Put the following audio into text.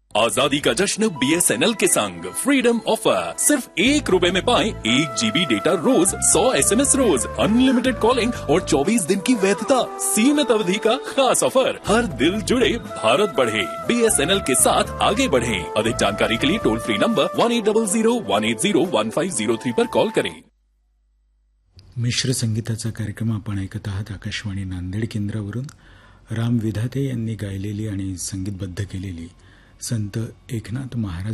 आजादी का जश्न BSNL के संग फ्रीडम ऑफर सिर्फ ₹1 में पाएं 1 GB डेटा रोज, 100 SMS रोज, अनलिमिटेड कॉलिंग और 24 दिन की वैधता। सीमित अवधि का खास ऑफर। हर दिल जुड़े भारत बढ़े। BSNL के साथ आगे बढ़े। अधिक जानकारी के लिए टोल फ्री नंबर 1800-180-1503 पर कॉल करें। मिश्र संगीताचा कार्यक्रम आपण ऐकत आहात आकाशवाणी नांदेड केंद्रावरून। राम विधाते यांनी गायलेली आणि संगीतबद्ध केलेली संत एकनाथ महाराज